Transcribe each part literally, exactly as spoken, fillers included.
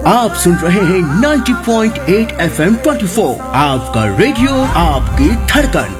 आप सुन रहे हैं नब्बे पॉइंट आठ एफ एम चौबीस, आपका रेडियो, आपकी धड़कन।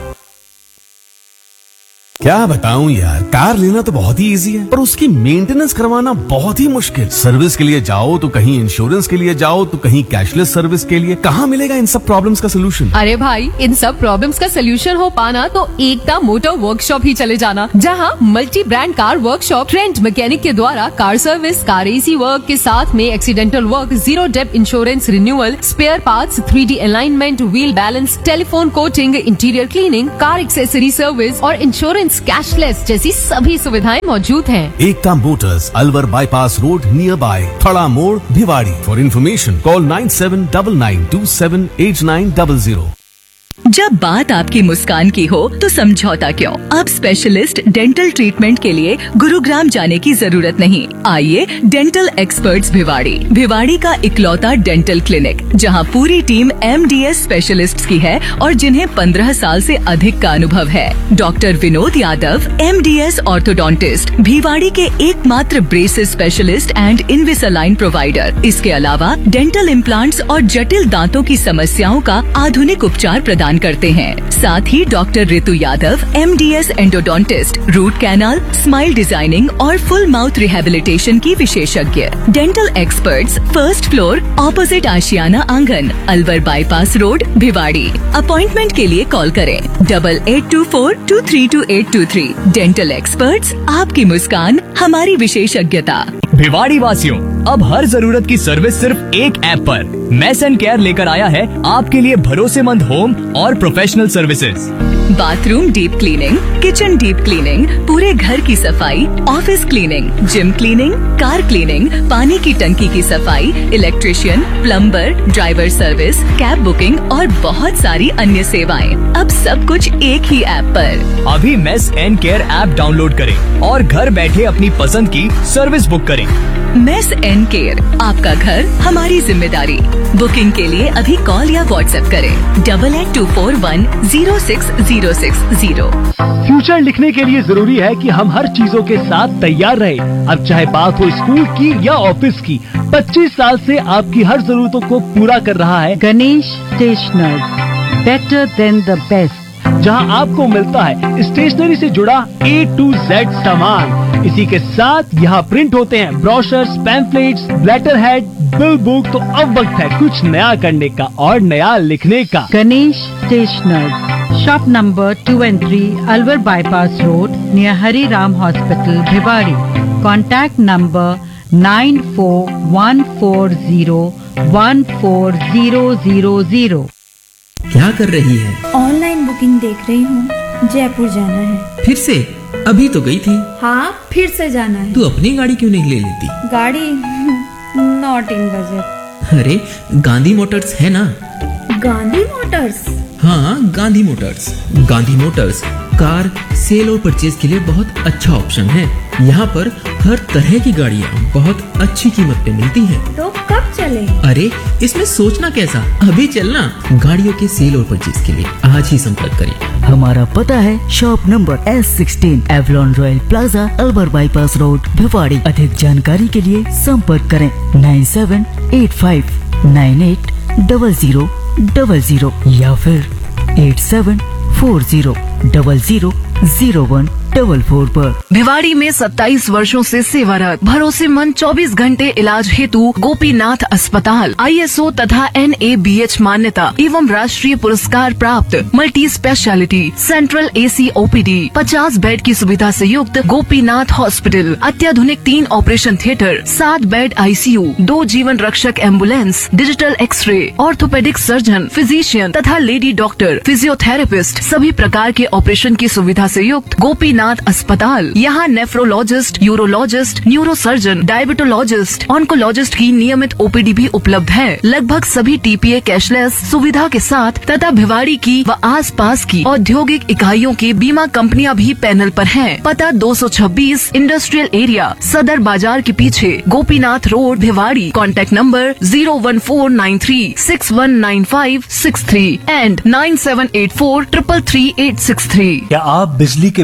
क्या बताऊं यार, कार लेना तो बहुत ही इजी है पर उसकी मेंटेनेंस करवाना बहुत ही मुश्किल। सर्विस के लिए जाओ तो कहीं इंश्योरेंस के लिए जाओ तो कहीं कैशलेस सर्विस के लिए। कहाँ मिलेगा इन सब प्रॉब्लम्स का सोल्यूशन? अरे भाई, इन सब प्रॉब्लम्स का सोल्यूशन हो पाना तो एकता मोटर वर्कशॉप ही चले जाना, जहाँ multi brand car workshop trend mechanic के द्वारा car service, car AC work के साथ में accidental work, zero depth insurance renewal, spare parts, three D alignment, wheel balance, telephone coating, interior cleaning, car accessory service और insurance cashless जैसी सभी सुविधाएं मौजूद हैं। एकता Motors, Alwar bypass road, near by थड़ा मोड़, Bhiwadi. For information call nine seven nine nine to seven eight nine zero zero. जब बात आपकी मुस्कान की हो तो समझौता क्यों? अब स्पेशलिस्ट डेंटल ट्रीटमेंट के लिए गुरुग्राम जाने की जरूरत नहीं। आइए डेंटल एक्सपर्ट्स भिवाड़ी। भिवाड़ी का इकलौता डेंटल क्लिनिक, जहां पूरी team M D S specialists की है और जिन्हें पंद्रह साल से अधिक का अनुभव है। Doctor Vinod Yadav, M D S orthodontist, Bhiwadi के एकमात्र ब्रेसेस स्पेशलिस्ट एंड इनविसालाइन प्रोवाइडर। इसके अलावा डेंटल इम्प्लांट्स और जटिल दांतों की समस्याओं का आधुनिक उपचार प्रदान करते हैं। साथ ही डॉक्टर ऋतु Yadav, M D S endodontist, root canal, smile designing और फुल माउथ रिहेबिलिटेशन की विशेषज्ञ। Dental experts, first floor, opposite आशियाना आंगन, Alwar bypass road, Bhiwadi. Appointment के लिए कॉल करें double eight to four to three to eight to three. Dental experts, आपकी मुस्कान हमारी विशेषज्ञता। भिवाड़ी वासियों, अब हर जरूरत की सर्विस सिर्फ एक ऐप पर। मेस एंड केयर लेकर आया है आपके लिए भरोसेमंद होम और professional services. Bathroom deep cleaning, kitchen deep cleaning, पूरे घर की सफाई, office cleaning, gym cleaning, car cleaning, पानी की टंकी की सफाई, electrician, plumber, driver service, cab booking और बहुत सारी अन्य सेवाएं। अब सब कुछ एक ही ऐप पर। अभी mess and care app download करें और घर बैठे अपनी पसंद की सर्विस बुक करें। मेस एंड केयर, आपका घर हमारी जिम्मेदारी। बुकिंग के लिए अभी कॉल या व्हाट्सएप करें double eight to four one zero six zero six zero. Future लिखने के लिए जरूरी है कि हम हर चीजों के साथ तैयार रहे। अब चाहे बात हो स्कूल की या ऑफिस की, पच्चीस साल से आपकी हर जरूरतों को पूरा कर रहा है Ganesh stationers, better than the best, जहां आपको मिलता है स्टेशनरी से जुड़ा ए टू जेड सामान। इसी के साथ यहाँ प्रिंट होते हैं brochures, pamphlets, letter head, bill book. तो अब वक्त है कुछ नया करने का और नया लिखने का। Ganesh stationers, shop number two and three, Alwar bypass road, near Hari Ram hospital, Bhiwadi. Contact number nine four one four zero one four zero zero zero. क्या कर रही है? ऑनलाइन बुकिंग देख रही हूँ, जयपुर जाना है। फिर से? अभी तो गई थी। हाँ, फिर से जाना है। तू अपनी गाड़ी क्यों नहीं ले लेती? गाड़ी नॉट इन बजट। अरे गांधी मोटर्स है ना। गांधी मोटर्स? हाँ, Gandhi Motors. Gandhi Motors car cell और परचेज के लिए बहुत अच्छा ऑप्शन है। यहाँ पर हर तरह की गाड़ियाँ बहुत अच्छी कीमत पे मिलती हैं। तो कब चलें? अरे इसमें सोचना कैसा, अभी चलना। गाड़ियों के सेल और परचेज के लिए आज ही संपर्क करें। हमारा पता है shop number S sixteen, Avalon royal plaza, Alwar bypass road, Bhiwadi. अधिक जानकारी के लिए संपर्क करें nine seven eight five nine eight double zero double zero या फिर eight seven four zero double zero zero one double four पर। भिवाड़ी में सत्ताईस वर्षों से सेवारत भरोसेमंद चौबीस घंटे इलाज हेतु गोपीनाथ अस्पताल आई एस ओ तथा एन ए बी एच मान्यता एवं राष्ट्रीय पुरस्कार प्राप्त मल्टी स्पेशलिटी सेंट्रल ए सी ओ पी डी पचास बेड की सुविधा से युक्त गोपीनाथ हॉस्पिटल। अत्याधुनिक तीन ऑपरेशन थिएटर, सात बेड आई सी यू, दो जीवन रक्षक ambulance, digital x ray, orthopaedic surgeon, physician तथा लेडी डॉक्टर, फिजियोथेरेपिस्ट, सभी प्रकार के ऑपरेशन की सुविधा से युक्त गोपीनाथ अस्पताल। यहाँ nephrologist, urologist, neurosurgeon, diabetologist, oncologist की नियमित ओ पी डी भी उपलब्ध है। लगभग सभी टी पी ए कैशलेस सुविधा के साथ तथा भिवाड़ी की व आसपास की औद्योगिक इकाइयों की बीमा कंपनियां भी पैनल पर हैं। पता दो सौ छब्बीस इंडस्ट्रियल एरिया, सदर बाजार के पीछे, Gopinath road, Bhiwadi. Contact number zero one four nine three six one nine five six three and nine seven eight four triple three eight six three. क्या आप बिजली के बिल से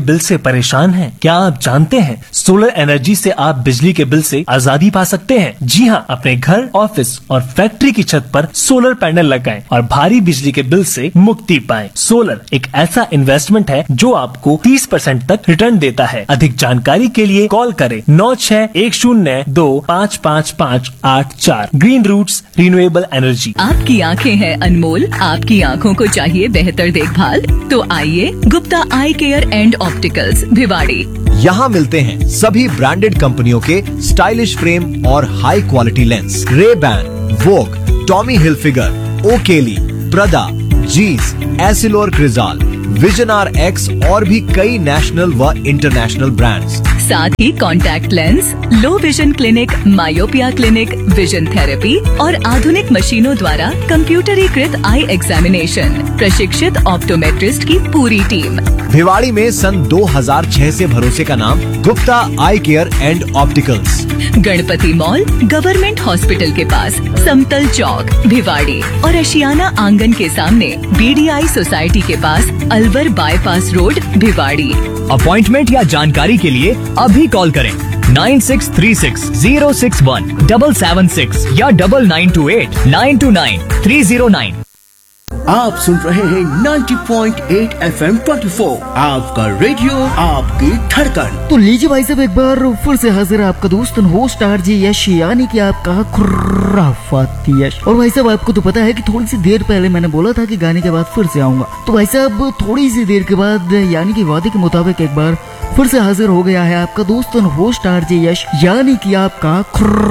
परेशान हैं? क्या आप जानते हैं सोलर एनर्जी से आप बिजली के बिल से आजादी पा सकते हैं? जी हाँ, अपने घर, ऑफिस और फैक्ट्री की छत पर सोलर पैनल लगाएं और भारी बिजली के बिल से मुक्ति पाएं। सोलर एक ऐसा इन्वेस्टमेंट है जो आपको तीस परसेंट तक रिटर्न देता है। अधिक जानकारी के लिए कॉल करें नौ छह एक शून्य दो पाँच पाँच पाँच आठ चार। Green roots renewable energy. आपकी आंखें हैं अनमोल, आपकी आंखों को चाहिए बेहतर देखभाल, तो आइए गुप्ता आई केयर एंड ऑप्टिकल्स भिवाड़ी। यहाँ मिलते हैं सभी ब्रांडेड कंपनियों के स्टाइलिश फ्रेम और हाई क्वालिटी लेंस। रेबैन, वोग, टॉमी हिलफिगर, ओकेली, प्रदा, जीस, एसिलोर क्रिजाल, विजन आर एक्स और भी कई नेशनल व इंटरनेशनल ब्रांड्स। साथ ही contact lens, low vision clinic, myopia clinic, vision therapy और आधुनिक मशीनों द्वारा कंप्यूटरीकृत आई एग्जामिनेशन, प्रशिक्षित ऑप्टोमेट्रिस्ट की पूरी टीम। भिवाड़ी में सन दो हज़ार छह से भरोसे का नाम गुप्ता आई care and opticals. Ganpati mall, government hospital के पास, समतल चौक, भिवाड़ी और एशियाना आंगन के सामने, बीडीआई सोसाइटी के पास, Alwar bypass road, Bhiwadi. Appointment या जानकारी के लिए अभी कॉल करें nine six three six zero six one double seven six या double nine to eight nine to nine three zero nine. आप सुन रहे हैं नब्बे पॉइंट आठ एफ एम चौबीस, आपका रेडियो, आपकी धड़कन। तो लीजिए भाई साहब, एक बार फिर से हाजिर है आपका दोस्त होस्ट आरजे यश, यानी कि आपका खुराफाती यश। और भाई साहब, आपको तो पता है कि थोड़ी सी देर पहले मैंने बोला था कि गाने के बाद फिर से आऊंगा। तो भाई साहब, थोड़ी सी देर के बाद यानी कि वादे के मुताबिक एक बार फिर से हाजिर हो गया है आपका दोस्त होस्ट आरजे यश, यानी कि आपका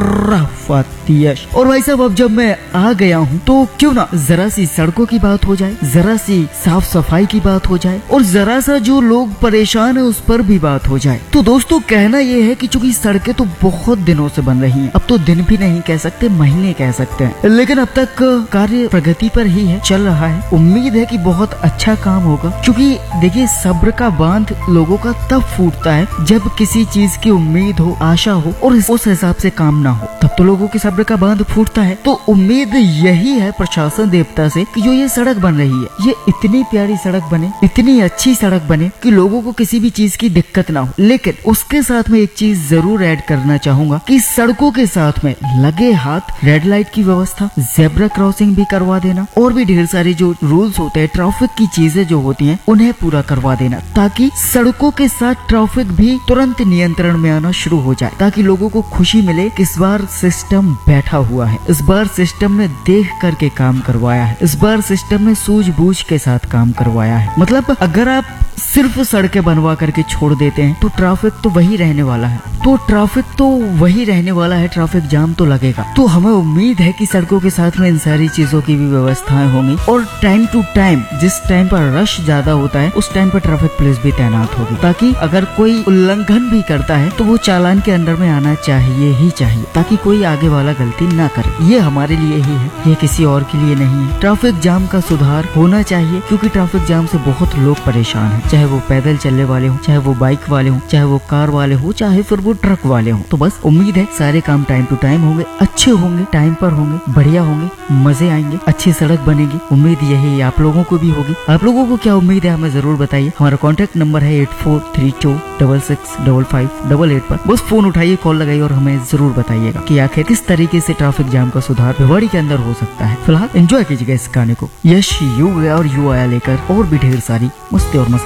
खुराफाती यश। और भाई साहब, अब जब मैं आ गया हूँ तो क्यों ना जरा सी सड़कों की बात हो जाए, जरा सी साफ सफाई की बात हो जाए और जरा सा जो लोग परेशान है उस पर भी बात हो जाए। तो दोस्तों, कहना ये है कि चूंकि सड़कें तो बहुत दिनों से बन रही हैं, अब तो दिन भी नहीं कह सकते, महीने कह सकते हैं, लेकिन अब तक कार्य प्रगति पर ही है, चल रहा है। उम्मीद है कि बहुत अच्छा काम होगा, क्योंकि देखिए सब्र का बांध लोगों का तब फूटता है जब किसी चीज की उम्मीद हो, आशा हो और उस हिसाब से काम ना हो, तब तो लोगों के सब्र का बांध फूटता है। तो उम्मीद यही है प्रशासन देवता से कि जो ये सड़क बन रही है, ये इतनी प्यारी सड़क बने, इतनी अच्छी सड़क बने कि लोगों को किसी भी चीज की दिक्कत ना हो। लेकिन उसके साथ में एक चीज जरूर ऐड करना चाहूंगा कि सड़कों के साथ में लगे हाथ रेड लाइट की व्यवस्था, जेब्रा क्रॉसिंग भी करवा देना और भी ढेर सारे जो रूल्स होते हैं, ट्रैफिक की चीजें जो होती हैं, उन्हें पूरा करवा देना, ताकि सड़कों के साथ ट्रैफिक भी तुरंत नियंत्रण में आना शुरू हो जाए, ताकि लोगों को खुशी मिले कि इस बार सिस्टम बैठा हुआ है, इस बार सिस्टम ने देख करके काम करवाया है, इस बार सिस्टम ने सूझबूझ के साथ काम करवाया है। मतलब अगर आप सिर्फ सड़कें बनवा करके छोड़ देते हैं तो ट्रैफिक तो वही रहने वाला है, तो ट्रैफिक तो वही रहने वाला है, ट्रैफिक जाम तो लगेगा। तो हमें उम्मीद है कि सड़कों के साथ में इन सारी चीजों की भी व्यवस्थाएं होंगी और टाइम टू टाइम, जिस टाइम पर रश ज्यादा होता है उस टाइम पर ट्रैफिक पुलिस भी तैनात होगी, ताकि अगर कोई उल्लंघन भी करता है तो वो चालान के अंडर में आना चाहिए ही चाहिए, ताकि कोई आगे वाला गलती ना करे। ये हमारे लिए ही है, ये किसी और के लिए नहीं है। ट्रैफिक जाम का सुधार होना चाहिए, क्योंकि ट्रैफिक जाम से बहुत लोग परेशान हैं, चाहे वो पैदल चलने वाले हों, चाहे वो बाइक वाले हों, चाहे वो कार वाले हों, चाहे फिर वो ट्रक वाले हों। तो बस उम्मीद है सारे काम टाइम टू टाइम होंगे, अच्छे होंगे, टाइम पर होंगे, बढ़िया होंगे, मजे आएंगे, अच्छी सड़क बनेगी। उम्मीद यही आप लोगों को भी होगी। आप लोगों को क्या उम्मीद है हमें जरूर बताइए। हमारा कॉन्टेक्ट नंबर है eight four three to double six double five double eight पर बस फोन उठाइए, कॉल लगाइए और हमें जरूर बताइएगा कि आखिर किस तरीके से ट्रैफिक जाम का सुधार भिवाड़ी के अंदर हो सकता है। फिलहाल एंजॉय कीजिएगा इस गाने को। यश यू और यू आया लेकर और भी ढेर सारी मस्ती और मसाले